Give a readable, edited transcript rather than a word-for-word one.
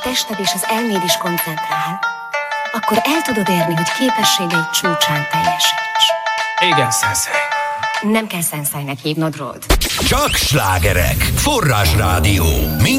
tested és az elméd is koncentrál, akkor el tudod érni, hogy képességeid csúcsán teljesíts. Igen, szenszei. Nem kell szenszeinek hívnod, Rod. Csak slágerek. Forrás Rádió.